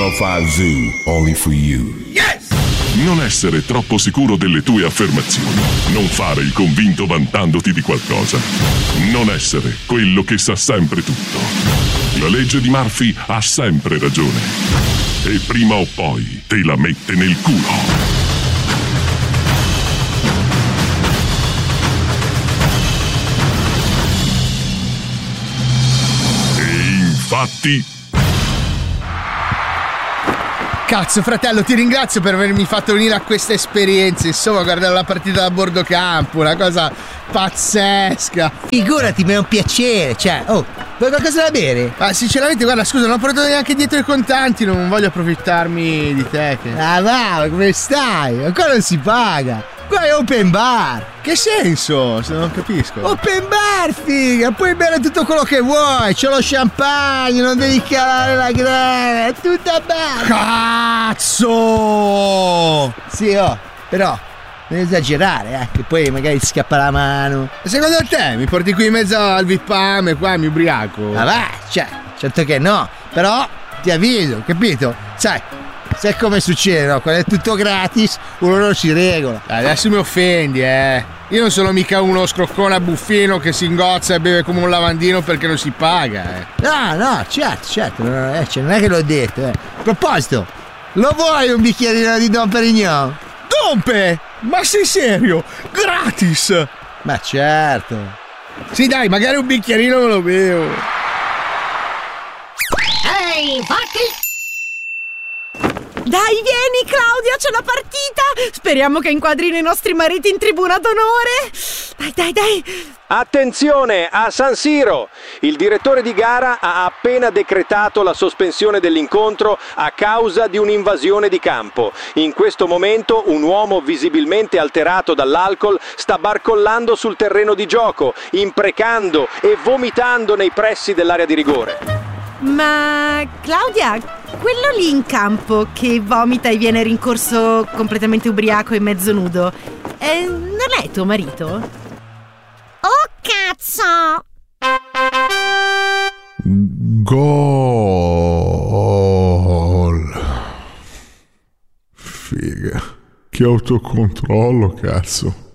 105 Zoo, only for you. Yes! Non essere troppo sicuro delle tue affermazioni. Non fare il convinto vantandoti di qualcosa. Non essere quello che sa sempre tutto. La legge di Murphy ha sempre ragione. E prima o poi te la mette nel culo. Infatti. Cazzo fratello, ti ringrazio per avermi fatto venire a questa esperienza. Insomma, guardare la partita da bordo campo, una cosa pazzesca. Figurati, mi è un piacere. Cioè, vuoi qualcosa da bere? Ma sinceramente, guarda, scusa, non ho portato neanche dietro i contanti. Non voglio approfittarmi di te che... Ah va, come stai? Ancora non si paga. Qua è open bar. Che senso? Se non capisco. Open bar, figa. Puoi bere tutto quello che vuoi. C'è lo champagne, non devi calare la grana. È tutta bar. Cazzo! Sì, però non esagerare, che poi magari ti scappa la mano. Secondo te mi porti qui in mezzo al vippame, qua mi ubriaco? Ma va, certo che no. Però ti avviso, capito? Sai come succede, no? Quando è tutto gratis, uno non si regola. Adesso mi offendi, Io non sono mica uno scroccone buffino che si ingozza e beve come un lavandino perché non si paga, No, certo, non è che l'ho detto, A proposito, lo vuoi un bicchierino di Dom Perignon? Dompe! Ma sei serio? Gratis! Ma certo. Sì dai, magari un bicchierino me lo bevo. Ehi, infatti! Dai, vieni Claudia, c'è la partita! Speriamo che inquadrino i nostri mariti in tribuna d'onore! Dai! Attenzione, a San Siro! Il direttore di gara ha appena decretato la sospensione dell'incontro a causa di un'invasione di campo. In questo momento un uomo visibilmente alterato dall'alcol sta barcollando sul terreno di gioco, imprecando e vomitando nei pressi dell'area di rigore. Ma Claudia, quello lì in campo che vomita e viene rincorso completamente ubriaco e mezzo nudo, non è tuo marito? Oh cazzo! Gol. Figa. Che autocontrollo, cazzo.